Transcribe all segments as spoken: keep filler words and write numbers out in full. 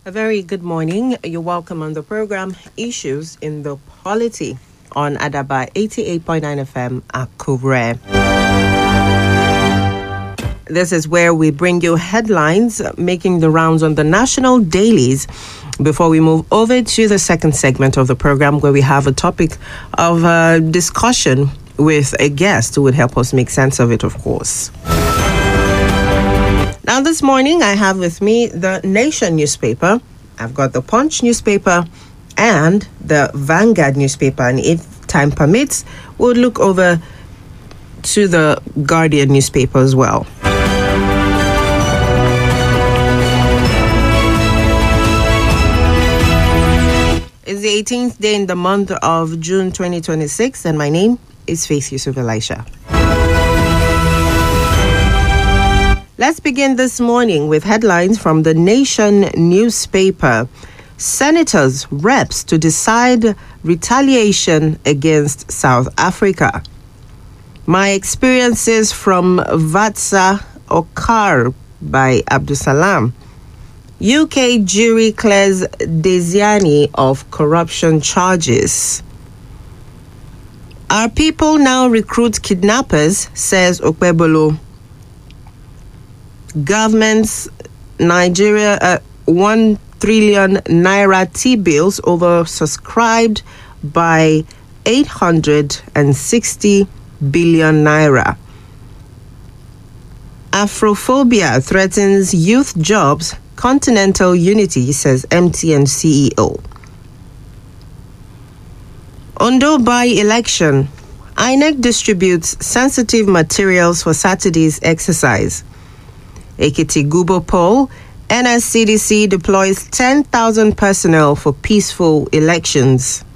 A very good morning. You're welcome on the program Issues in the Polity on Adaba eighty-eight point nine F M Akure. This is where we bring you headlines making the rounds on the national dailies before we move over to the second segment of the program where we have a topic of uh, discussion with a guest who would help us make sense of it, of course. Now, this morning, I have with me the Nation newspaper. I've got the Punch newspaper and the Vanguard newspaper. And if time permits, we'll look over to the Guardian newspaper as well. It's the eighteenth day in the month of June twenty twenty-six, and my name is Faith Yusuf Elisha. Let's begin this morning with headlines from the Nation newspaper. Senators, reps to decide retaliation against South Africa. My experiences from Vatsa Okar by Abdusalam. U K jury clears Desiani of corruption charges. Our people now recruit kidnappers, says Okpebolo. Government's Nigeria uh, one trillion naira T-bills oversubscribed by eight hundred sixty billion naira. Afrophobia threatens youth jobs, continental unity, says M T N C E O. Ondo by-election. I N E C distributes sensitive materials for Saturday's exercise. Ekiti Gubo poll. N S C D C deploys ten thousand personnel for peaceful elections.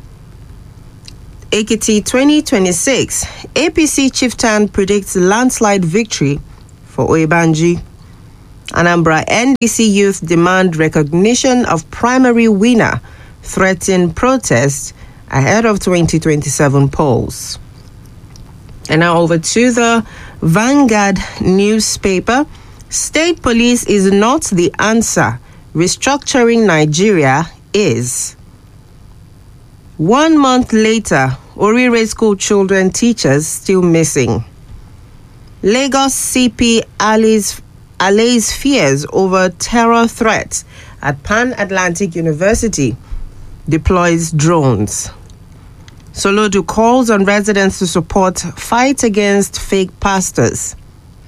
Ekiti twenty twenty-six. A P C chieftain predicts landslide victory for Oyebanji. Anambra N D C youth demand recognition of primary winner, threaten protest ahead of twenty twenty-seven polls. And now over to the Vanguard newspaper. State police is not the answer. Restructuring Nigeria is. One month later, Orire school children teachers still missing. Lagos C P allays, allays fears over terror threats at Pan Atlantic University. Deploys drones. Solodu calls on residents to support fight against fake pastors.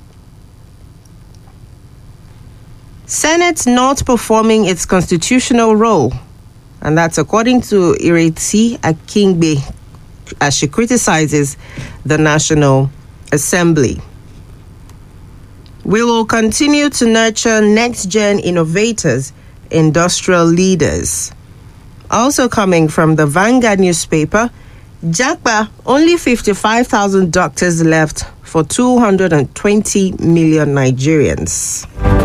Senate not performing its constitutional role, and that's according to Ireti Akingbe as she criticizes the National Assembly. We will continue to nurture next-gen innovators, industrial leaders. Also coming from the Vanguard newspaper, Japa, only fifty-five thousand doctors left for two hundred twenty million Nigerians.